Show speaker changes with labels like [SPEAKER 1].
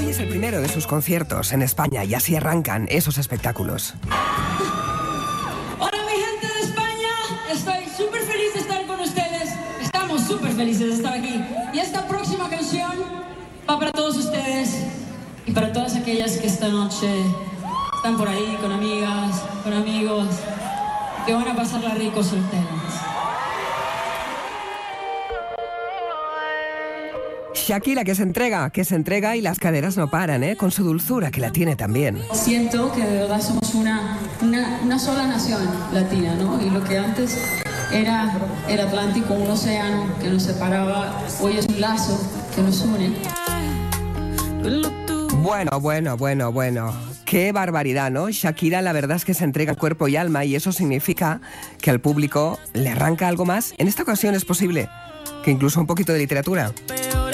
[SPEAKER 1] Hoy es el primero de sus conciertos en España y así arrancan esos espectáculos.
[SPEAKER 2] Hola mi gente de España, estoy súper feliz de estar con ustedes. Estamos súper felices de estar aquí. Y esta próxima canción va para todos ustedes y para todas aquellas que esta noche están por ahí con amigas, con amigos, que van a pasarla rico solteras.
[SPEAKER 1] Shakira que se entrega y las caderas no paran, con su dulzura que la tiene también.
[SPEAKER 2] Siento que de verdad somos una sola nación latina, ¿no? Y lo que antes era el Atlántico, un océano que nos separaba, hoy es un lazo que nos une.
[SPEAKER 1] Bueno. Qué barbaridad, ¿no? Shakira la verdad es que se entrega cuerpo y alma y eso significa que al público le arranca algo más. En esta ocasión es posible que incluso un poquito de literatura.